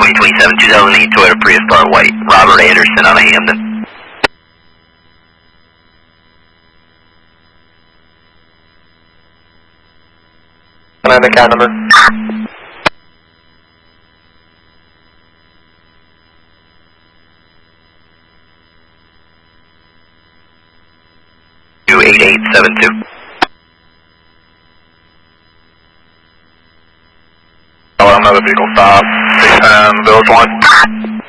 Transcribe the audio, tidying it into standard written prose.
927, 2008 Toyota Prius Star White, Robert Anderson out of Hamden. And the car number. Two 8872. Another vehicle stop. Village 1.